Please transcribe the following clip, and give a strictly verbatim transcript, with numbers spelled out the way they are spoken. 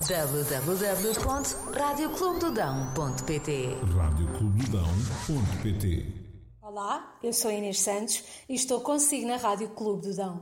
w w w ponto rádio clube do dão ponto p t rádio clube do dão ponto p t. Olá, eu sou Inês Santos e estou consigo na Rádio Clube do Dão.